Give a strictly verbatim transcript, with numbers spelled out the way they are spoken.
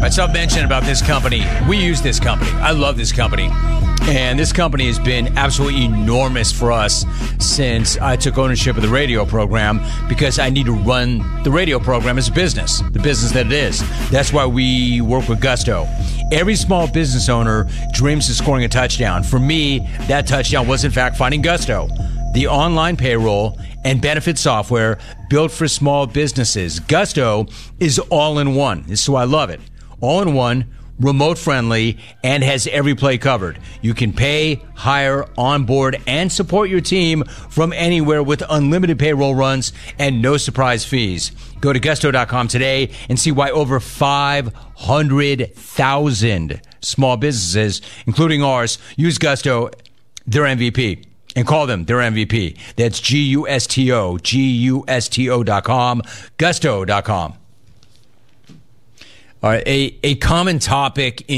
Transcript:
All right, so I've mentioned about this company. We use this company. I love this company. And this company has been absolutely enormous for us since I took ownership of the radio program, because I need to run the radio program as a business, the business that it is. That's why we work with Gusto. Every small business owner dreams of scoring a touchdown. For me, that touchdown was, in fact, finding Gusto, the online payroll and benefit software built for small businesses. Gusto is all in one. This is why I love it. All in one, remote friendly, and has every play covered. You can pay, hire, onboard, and support your team from anywhere with unlimited payroll runs and no surprise fees. Go to gusto dot com today and see why over five hundred thousand small businesses, including ours, use Gusto, their M V P. And call them their M V P. That's G U S T O, G U S T O dot com, gusto dot com. All right, a, a common topic in